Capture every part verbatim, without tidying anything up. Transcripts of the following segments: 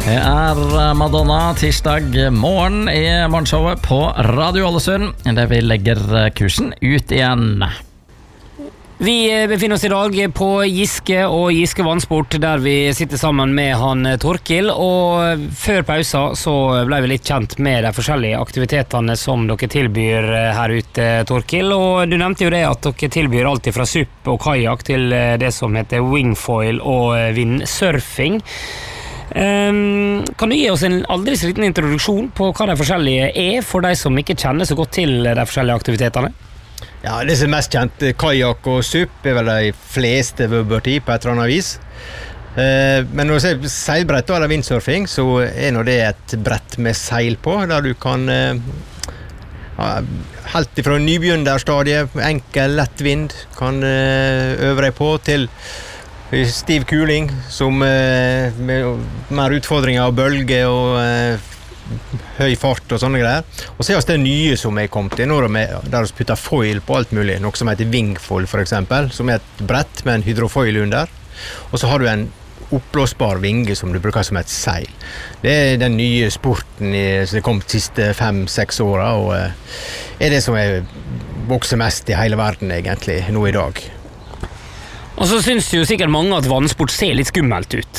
Det er Madonna tirsdag morgen i morgenshowet på Radio Ålesund, der vi legger kursen ut igjen. Vi befinner oss i dag på Giske og Giske Vannsport, der vi sitter sammen med han Torkil, og før pausa så ble vi litt kjent med de forskjellige aktivitetene som dere tilbyr her ute, Torkil, og du nevnte jo det at dere tilbyr alt fra supp og kajak til det som heter wingfoil og windsurfing. Um, kan du gi oss en aldri så liten introduksjon på hva de forskjellige er, for de som ikke kjenner så godt til de forskjellige aktivitetene? Ja, det som er mest kjent, kajak og supp er vel de fleste vøbberti på et eller annet vis. Uh, men når du ser seilbrett eller windsurfing, så er nå det et brett med seil på, der du kan uh, helt fra nybegynnerstadiet, enkel, lett vind, kan uh, øve deg på til stiv kuling, som eh, med mer utfordringer av bølge og eh, høy fart og sånne greier. Og så er det nye som er kommet inn, der vi putter foil på alt mulig, noe som heter wingfoil for eksempel, som er et brett med en hydrofoil under. Og så har du en oppblåsbar vinge som du bruker som et seil. Det er den nye sporten i, som er kommet de siste fem-seks åra, og eh, er det som er vokser mest i hele verden egentlig nå i dag. Og så synes jo sikkert mange at vannsport ser litt skummelt ut.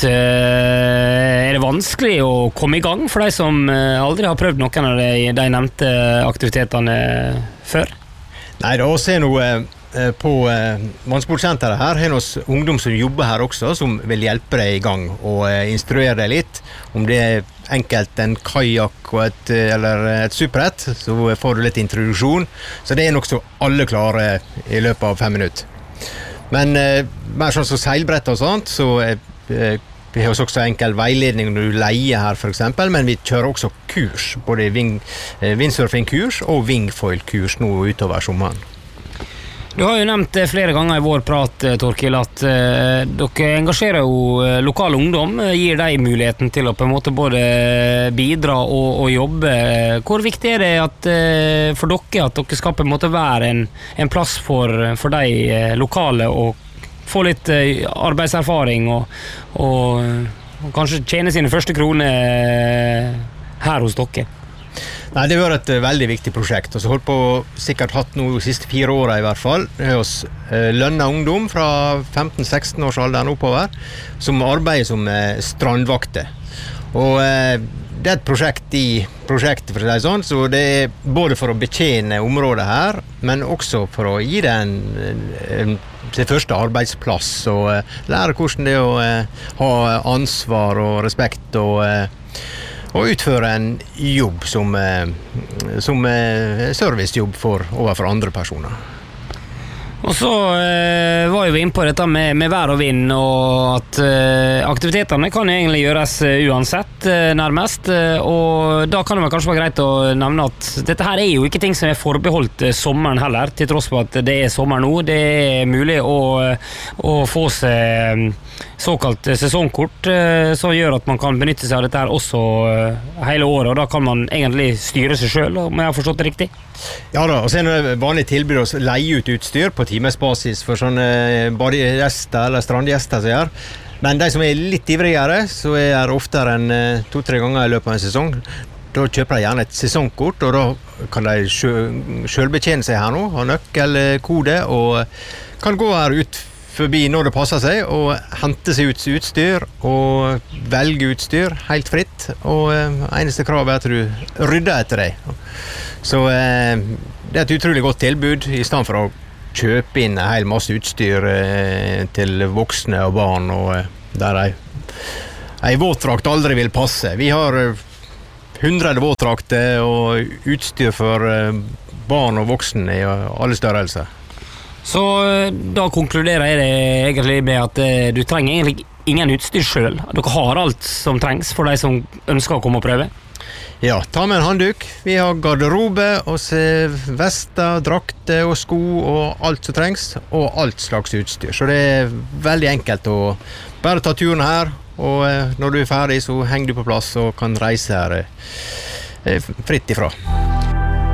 Er det vanskelig å komme i gang for de som aldri har prøvd noen av de, de nevnte aktivitetene før? Nei, da ser noe på vannsportsenteret her. Har noen ungdom som jobber her også, som vil hjelpe deg i gang og instruere deg litt. Om det er enkelt en kajak og et, eller et supprett, så får du litt introduksjon. Så det er nok så alle klarer i løpet av fem minutter. Men eh, mer sånn som seilbrett og sånt, så eh, vi har også enkel veiledning når du leier her for eksempel, men vi kjører også kurs, både wing, eh, windsurfing-kurs og wingfoil-kurs nå utover sommeren. Du har jo nevnt flere ganger i vår prat, Torkil, at uh, dere engasjerer jo lokal ungdom, gir deg muligheten til å på en måte både bidra og, og jobbe. Hvor viktig er det at, uh, for dere at dere skal på en måte være en, en plass for, for de uh, lokale og få litt uh, arbeidserfaring og, og, og kanskje tjene sine første kroner her hos dere? Nei, det var et uh, veldig viktig prosjekt, og så holdt på sikkert hatt noe de siste fire årene i hvert fall. Det er hos uh, lønna ungdom fra femten-seksten års alderen oppover, som arbeider som uh, strandvakter. Og uh, det er et prosjekt i prosjektet, for å si sånn, så det er både for å betjene området her, men også for å gi det en, en sin første arbeidsplass, og uh, lære hvordan det er å uh, ha ansvar og respekt og uh, og utføre en jobb som, som servicejobb for, overfor andre personer. Og så eh, var vi inne på dette med, med vær og vind, og at eh, aktivitetene kan egentlig gjøres uansett, eh, nærmest, eh, og da kan det kanskje være greit å nevne at dette her er jo ikke ting som er forbeholdt sommeren heller, til tross for at det er sommer nå. Det er mulig å, å få seg såkalt sesongkort, eh, som gjør at man kan benytte seg av dette her også eh, hele året, og da kan man egentlig styre seg selv, om jeg har forstått det riktig. Ja da, og så er det vanlig tilbud å leie ut utstyr på timesbasis for sånne badegjester eller strandgjester som gjør. Men de som er litt ivrigere, så er det oftere enn to-tre ganger i løpet av en sesong. Da kjøper de gjerne et sesongkort, og da kan de selv betjene seg her nå, ha nøkkelkode, og kan gå her ut forbi når det passer seg, og hente seg ut utstyr, og velge utstyr helt fritt, og eneste krav er at du rydder etter deg. Så eh, det er et utrolig godt tilbud, i stedet for å kjøpe inn en hel masse utstyr eh, til voksne og barn, og eh, der ei, ei våtdrakt aldri vil passe. Vi har hundre våtdrakter og utstyr for eh, barn og voksne i alle størrelser. Så da konkluderer jeg det egentlig med at eh, du trenger egentlig ingen utstyr selv. Dere har alt som trengs for de som ønsker å komme og prøve. Ja, ta med en handduk. Vi har garderobe, og vester, drakter og sko og alt som trengs, og alt slags utstyr. Så det er veldig enkelt å bare ta turen her, og når du er ferdig så henger du på plass og kan reise her fritt ifra.